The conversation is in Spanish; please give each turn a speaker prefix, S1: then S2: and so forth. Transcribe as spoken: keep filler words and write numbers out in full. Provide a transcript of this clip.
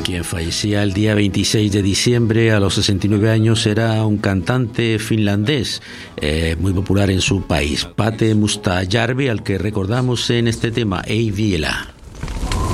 S1: quien fallecía el día veintiséis de diciembre a los sesenta y nueve años era un cantante finlandés eh, muy popular en su país, Pate Mustajärvi, al que recordamos en este tema, Ei vielä.